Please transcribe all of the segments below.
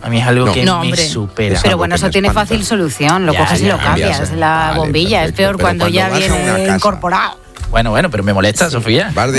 A mí es algo que me supera. Pero bueno, eso tiene fácil solución. Lo coges y lo cambias. La bombilla perfecto, es peor pero cuando ya viene incorporado. Bueno, pero me molesta, Sofía. Vale.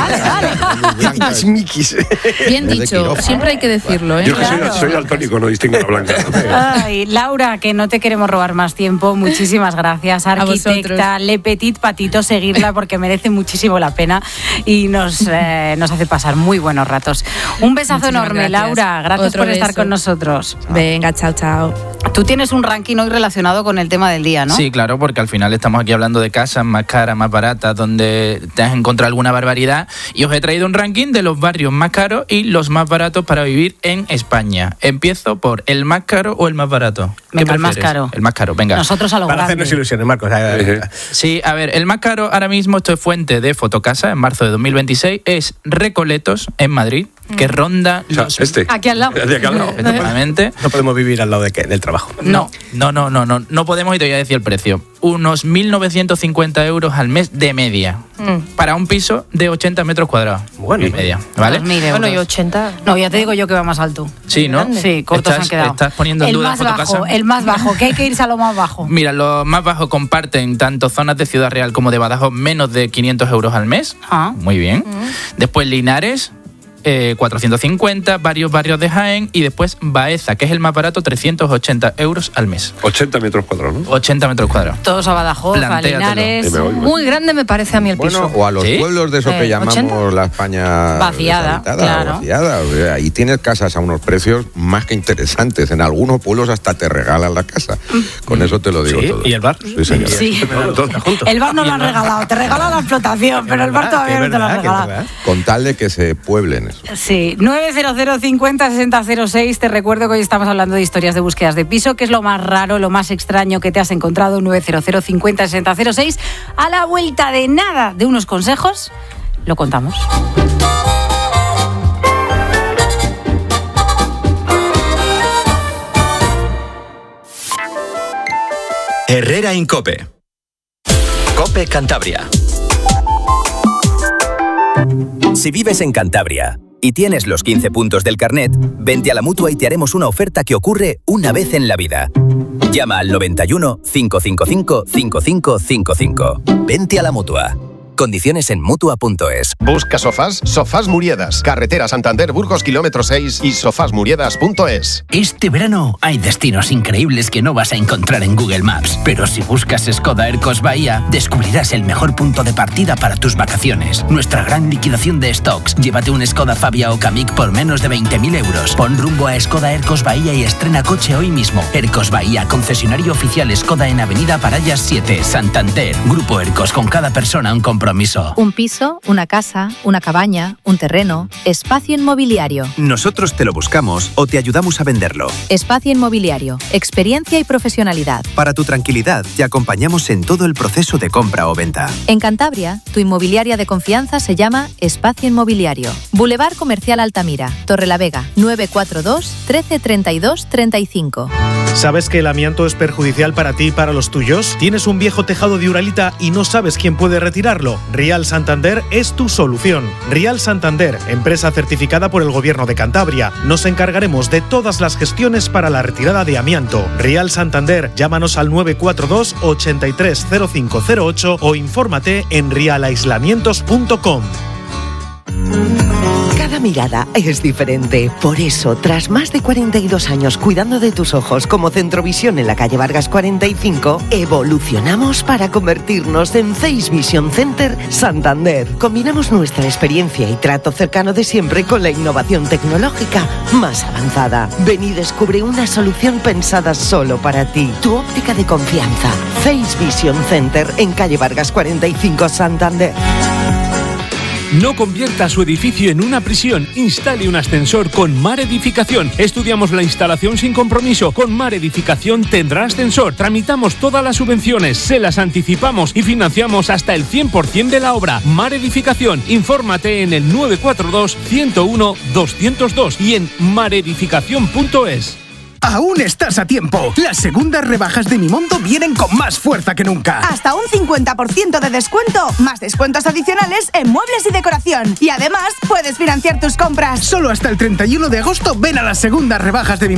Bien dicho, siempre hay que decirlo, ¿eh? Yo soy daltónico, no distingo la blanca. Ay, Laura, que no te queremos robar más tiempo, muchísimas gracias. Arquitecta Le Petit Patito, seguirla porque merece muchísimo la pena y nos hace pasar muy buenos ratos. Un besazo enorme, Laura. Gracias por estar con nosotros. Venga, chao. Tú tienes un ranking hoy relacionado con el tema del día, ¿no? Sí, claro, porque al final estamos aquí hablando de casas más caras, más baratas, donde te has encontrado alguna barbaridad, y os he traído un ranking de los barrios más caros y los más baratos para vivir en España. Empiezo por el más caro o el más barato. Venga, el más caro. El más caro, venga. Nosotros a lo para grande. hacernos ilusiones, Marcos. Sí, a ver, el más caro ahora mismo, esto es fuente de Fotocasa, en marzo de 2026, es Recoletos, en Madrid, que ronda los... Aquí al lado. Efectivamente. No podemos vivir al lado del trabajo. No podemos, y te voy a decir el precio. Unos 1.950 euros al mes de media. Para un piso de 80 metros cuadrados. Bueno, y media, ¿vale? Bueno, y 80. No, ya te digo yo que va más alto. Sí, ¿no? Sí, cortos han quedado. Estás poniendo en duda Fotocasa. El más bajo, que hay que irse a lo más bajo. Mira, los más bajos comparten tanto zonas de Ciudad Real como de Badajoz, menos de 500 euros al mes. Muy bien. Después Linares, 450, varios barrios de Jaén, y después Baeza, que es el más barato, 380 euros al mes. 80 metros cuadrados, ¿no? 80 metros cuadrados. Todos a Badajoz, a Linares. Muy grande me parece a mí el piso. O a los pueblos de eso que llamamos 80. La España vaciada, claro. Vaciada. O sea, ahí tienes casas a unos precios más que interesantes. En algunos pueblos hasta te regalan la casa. Con eso te lo digo todo. ¿Y el bar? Sí, señor. Sí. El bar no lo han regalado, te regalan la explotación, pero el bar todavía no te lo han regalado. Con tal de que se pueblen eso. Sí, 900 50 60 06. Te recuerdo que hoy estamos hablando de historias de búsquedas de piso. ¿Qué es lo más raro, lo más extraño que te has encontrado? 900 50 60 06. A la vuelta de nada, de unos consejos, lo contamos. Herrera en COPE. COPE Cantabria. Si vives en Cantabria y tienes los 15 puntos del carnet, vente a la Mutua y te haremos una oferta que ocurre una vez en la vida. Llama al 91 555 5555. Vente a la Mutua. Condiciones en Mutua.es. Busca sofás, Sofás Muriedas. Carretera Santander, Burgos, kilómetro 6 y sofasmuriedas.es. Este verano hay destinos increíbles que no vas a encontrar en Google Maps. Pero si buscas Skoda Ercos Bahía, descubrirás el mejor punto de partida para tus vacaciones. Nuestra gran liquidación de stocks. Llévate un Skoda Fabia o Kamiq por menos de 20.000 euros. Pon rumbo a Skoda Ercos Bahía y estrena coche hoy mismo. Ercos Bahía, concesionario oficial Skoda en Avenida Parallas 7, Santander. Grupo Ercos, con cada persona un compromiso. Un piso, una casa, una cabaña, un terreno. Espacio Inmobiliario. Nosotros te lo buscamos o te ayudamos a venderlo. Espacio Inmobiliario. Experiencia y profesionalidad. Para tu tranquilidad, te acompañamos en todo el proceso de compra o venta. En Cantabria, tu inmobiliaria de confianza se llama Espacio Inmobiliario. Boulevard Comercial Altamira, Torrelavega, 942 13 32 35. ¿Sabes que el amianto es perjudicial para ti y para los tuyos? ¿Tienes un viejo tejado de Uralita y no sabes quién puede retirarlo? Rial Santander es tu solución. Rial Santander, empresa certificada por el Gobierno de Cantabria. Nos encargaremos de todas las gestiones para la retirada de amianto. Rial Santander, llámanos al 942 830508 o infórmate en rialaislamientos.com. Cada mirada es diferente. Por eso, tras más de 42 años cuidando de tus ojos como Centrovisión en la calle Vargas 45, evolucionamos para convertirnos en Face Vision Center Santander. Combinamos nuestra experiencia y trato cercano de siempre con la innovación tecnológica más avanzada. Ven y descubre una solución pensada solo para ti. Tu óptica de confianza. Face Vision Center en calle Vargas 45, Santander. No convierta su edificio en una prisión. Instale un ascensor con Mar Edificación. Estudiamos la instalación sin compromiso. Con Mar Edificación tendrá ascensor. Tramitamos todas las subvenciones, se las anticipamos y financiamos hasta el 100% de la obra. Mar Edificación. Infórmate en el 942 101 202 y en maredificación.es. Aún estás a tiempo. Las segundas rebajas de Mimondo vienen con más fuerza que nunca. Hasta un 50% de descuento, más descuentos adicionales en muebles y decoración. Y además, puedes financiar tus compras. Solo hasta el 31 de agosto ven a las segundas rebajas de Mimondo.